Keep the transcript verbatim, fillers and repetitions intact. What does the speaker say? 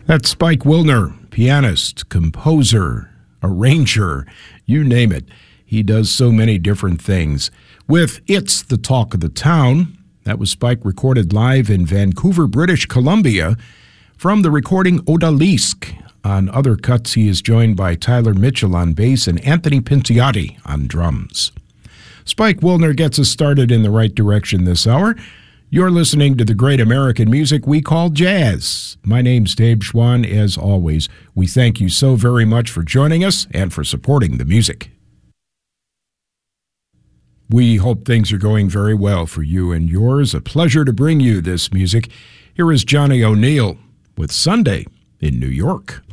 That's Spike Wilner, pianist, composer, arranger, you name it. He does so many different things. With It's the Talk of the Town, that was Spike recorded live in Vancouver, British Columbia, from the recording Odalisque. On other cuts, he is joined by Tyler Mitchell on bass and Anthony Pinciotti on drums. Spike Wilner gets us started in the right direction this hour. You're listening to the great American music we call jazz. My name's Dave Schwann. As always, we thank you so very much for joining us and for supporting the music. We hope things are going very well for you and yours. A pleasure to bring you this music. Here is Johnny O'Neill with Sunday in New York.